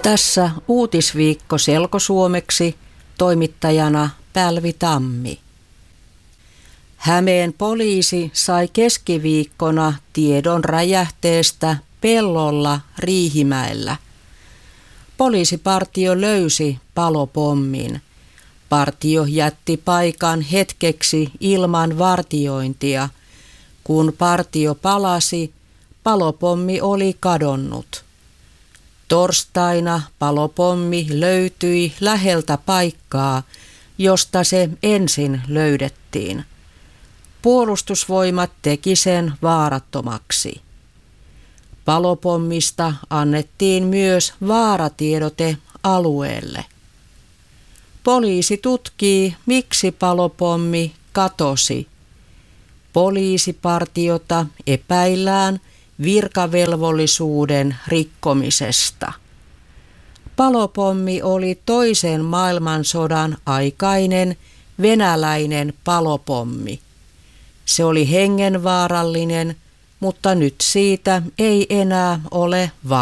Tässä uutisviikko selkosuomeksi, toimittajana Pälvi Tammi. Hämeen poliisi sai keskiviikkona tiedon räjähteestä pellolla Riihimäellä. Poliisipartio löysi palopommin. Partio jätti paikan hetkeksi ilman vartiointia. Kun partio palasi, palopommi oli kadonnut. Torstaina palopommi löytyi läheltä paikkaa, josta se ensin löydettiin. Puolustusvoimat teki sen vaarattomaksi. Palopommista annettiin myös vaaratiedote alueelle. Poliisi tutkii, miksi palopommi katosi. Poliisipartiota epäillään virkavelvollisuuden rikkomisesta. Palopommi oli toisen maailmansodan aikainen venäläinen palopommi. Se oli hengenvaarallinen, mutta nyt siitä ei enää ole